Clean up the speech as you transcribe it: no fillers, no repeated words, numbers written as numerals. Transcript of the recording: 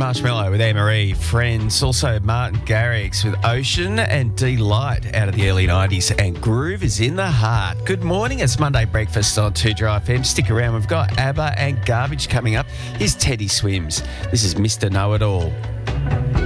Marshmallow with Anne-Marie, Friends. Also Martin Garrix with Ocean and Delight out of the early 90s. And Groove is in the Heart. Good morning. It's Monday Breakfast on 2Dry FM. Stick around. We've got ABBA and Garbage coming up. Here's Teddy Swims. This is Mr. Know-It-All.